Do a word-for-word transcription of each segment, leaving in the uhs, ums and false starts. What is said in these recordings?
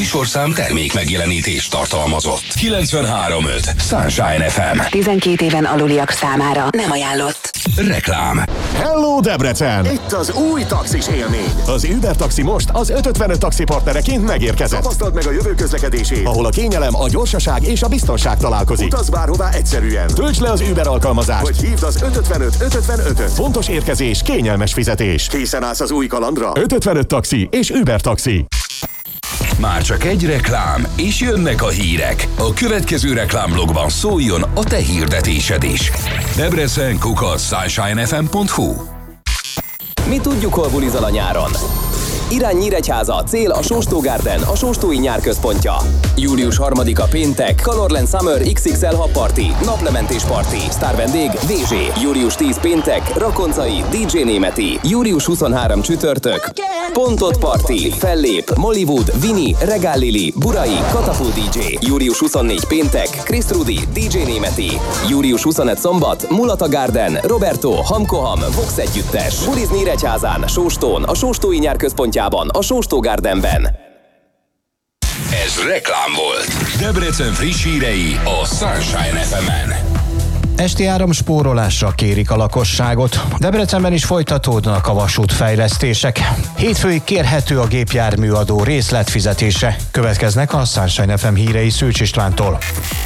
műsorszám termék megjelenítést tartalmazott. kilencvenhárom öt Sunshine ef em. tizenkét éven aluliak számára nem ajánlott. Reklám. Hello Debrecen! Itt az új taxis élmény. Az Uber Taxi most az ötszázötvenöt taxi partnereként megérkezett. Tapasztald meg a jövő közlekedését, ahol a kényelem, a gyorsaság és a biztonság találkozik. Utazz bárhová egyszerűen. Töltsd le az Uber alkalmazást, vagy hívd az ötszázötvenöt ötszázötvenöt-öt. Pontos érkezés, kényelmes fizetés. Készen állsz az új kalandra? ötszázötvenöt taxi és Uber Taxi. Már csak egy reklám, és jönnek a hírek. A következő reklámblogban szóljon a te hirdetésed is. Debrecen kukac sunshine f m pont h u. Mi tudjuk, hol bulizol a nyáron. Irány Nyíregyháza, cél a Sóstó Garden, a sóstói nyárközpontja. július harmadika péntek, Colorland Summer iksz iksz el habparti, naplementés parti, sztár vendég dé zsé. július tíz péntek, Rakoncai, dé dzsé Németi. július huszonhárom csütörtök, Pontot parti, fellép, Mollywood, Vini, Regál Lili, Burai, Katapult dé dzsé. július huszonnégy péntek, Chris Rudi, dé dzsé Németi. július huszonöt szombat, Mulata Garden, Roberto, Hamkoham, Vox együttes. Buliz Nyíregyházán, Sóstón, a Sóstói nyárközpontjában, a Sóstó Gardenben. Ez reklám volt. Debrecen friss hírei a Sunshine ef em-en. Esti áramspórolásra kérik a lakosságot. Debrecenben is folytatódnak a vasútfejlesztések. Hétfőig kérhető a gépjárműadó részletfizetése. Következnek a Sunshine ef em hírei Szűcs Istvántól.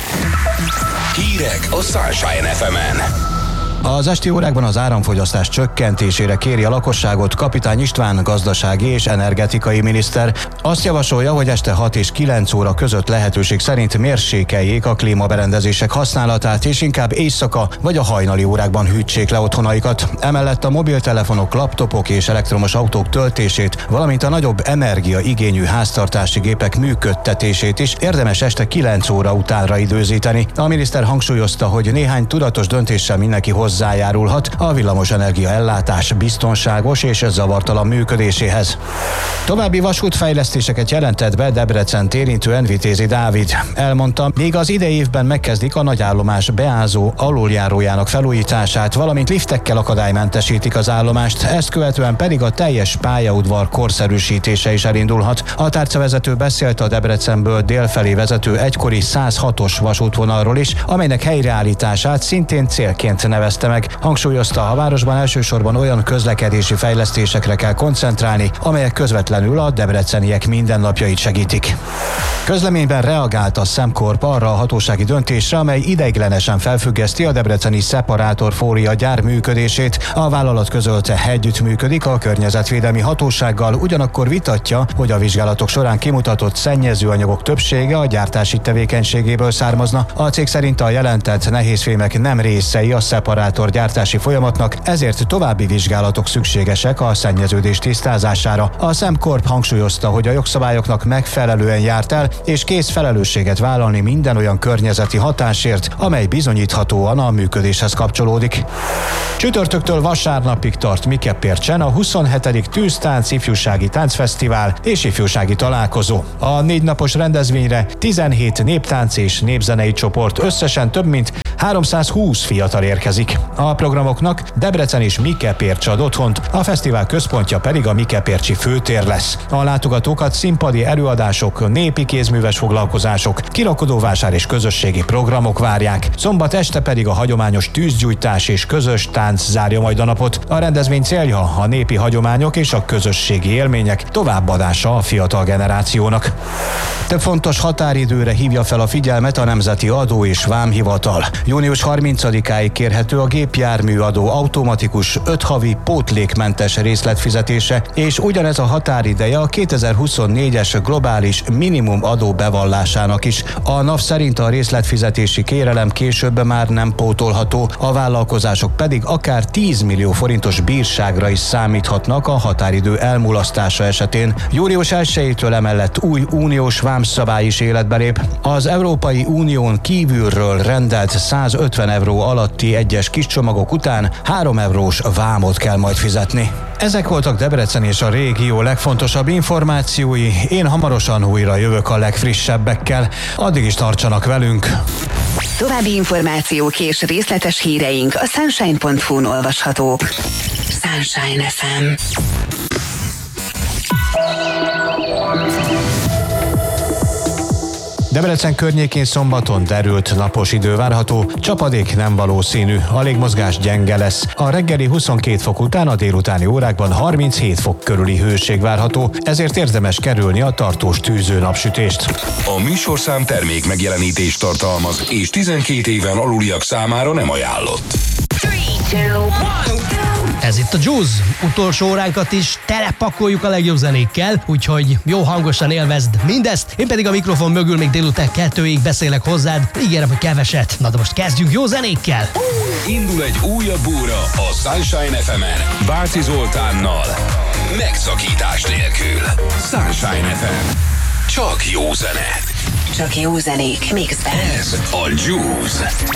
Hírek a Sunshine ef em-en. Az esti órákban az áramfogyasztás csökkentésére kéri a lakosságot Kapitány István gazdasági és energetikai miniszter. Azt javasolja, hogy este hat és kilenc óra között lehetőség szerint mérsékeljék a klímaberendezések használatát, és inkább éjszaka vagy a hajnali órákban hűtsék le otthonaikat. Emellett a mobiltelefonok, laptopok és elektromos autók töltését, valamint a nagyobb energiaigényű háztartási gépek működtetését is érdemes este kilenc óra utánra időzíteni. A miniszter hangsúlyozta, hogy néhány tudatos döntéssel mindenki hozzájárulhat a villamosenergia ellátás biztonságos és zavartalan működéséhez. További vasútfejlesztéseket jelentett be Debrecent érintően Vitézi Dávid. Elmondta, még az idei évben megkezdik a nagyállomás beázó aluljárójának felújítását, valamint liftekkel akadálymentesítik az állomást, ezt követően pedig a teljes pályaudvar korszerűsítése is elindulhat. A tárcavezető beszélt a Debrecenből délfelé vezető egykori százhatos vasútvonalról is, amelynek helyreállítását szintén célként nevezte meg. Hangsúlyozta, a városban elsősorban olyan közlekedési fejlesztésekre kell koncentrálni, amelyek közvetlenül a debreceniek mindennapjait segítik. Közleményben reagált a Szemkorp arra a hatósági döntésre, amely ideiglenesen felfüggeszti a debreceni szeparátor fólia gyár működését. A vállalat közölte, együttműködik a környezetvédelmi hatósággal, ugyanakkor vitatja, hogy a vizsgálatok során kimutatott szennyezőanyagok többsége a gyártási tevékenységéből származna. A cég szerint a jelentett nehézfémek nem részei a szeparátor gyártási folyamatnak, ezért további vizsgálatok szükségesek a szennyeződés tisztázására. A Szemkorp hangsúlyozta, hogy a jogszabályoknak megfelelően járt el, és kész felelősséget vállalni minden olyan környezeti hatásért, amely bizonyíthatóan a működéshez kapcsolódik. Csütörtöktől vasárnapig tart Mikepércsen a huszonhetedik Tűztánc ifjúsági táncfesztivál és ifjúsági találkozó. A négy napos rendezvényre tizenhét néptánc és népzenei csoport, összesen több mint háromszázhúsz fiatal érkezik. A programoknak Debrecen és Mikepércs ad otthont, a fesztivál központja pedig a mikepércsi főtér lesz. A látogatókat színpadi előadások, népi kézműves foglalkozások, kirakodóvásár és közösségi programok várják. Szombat este pedig a hagyományos tűzgyújtás és közös tánc zárja majd a napot. A rendezvény célja a népi hagyományok és a közösségi élmények továbbadása a fiatal generációnak. Több fontos határidőre hívja fel a figyelmet a Nemzeti Adó és Vámhivatal. június harmincadikáig kérhető a gépjárműadó automatikus öt havi pótlékmentes részletfizetése, és ugyanez a határideje a kétezer-huszonnégyes globális minimum adó bevallásának is. A NAV szerint a részletfizetési kérelem később már nem pótolható, a vállalkozások pedig akár tíz millió forintos bírságra is számíthatnak a határidő elmulasztása esetén. július elsejétől emellett új uniós vámszabály is életbe lép. Az Európai Unión kívülről rendelt százötven euró alatti egyes kiscsomagok után három eurós vámot kell majd fizetni. Ezek voltak Debrecen és a régió legfontosabb információi. Én hamarosan újra jövök a legfrissebbekkel. Addig is tartsanak velünk. További információk és részletes híreink a sunshine pont hu-n olvashatók. Sunshine ef em. Debrecen környékén szombaton derült napos idő várható, csapadék nem valószínű, a légmozgás gyenge lesz. A reggeli huszonkét fok után a délutáni órákban harminchét fok körüli hőség várható, ezért érdemes kerülni a tartós tűző napsütést. A műsorszám termék megjelenítést tartalmaz, és tizenkét éven aluliak számára nem ajánlott. Ez itt a Juice. Utolsó óránkat is telepakoljuk a legjobb zenékkel, úgyhogy jó hangosan élvezd mindezt. Én pedig a mikrofon mögül még délután kettőig beszélek hozzád. Ígérem, hogy keveset. Na de most kezdjünk jó zenékkel. Indul egy újabb óra a Sunshine ef emen Bárci Zoltánnal. Megszakítás nélkül. Sunshine ef em. Csak jó zene. Csak jó zenék mixben. Ez a Juice.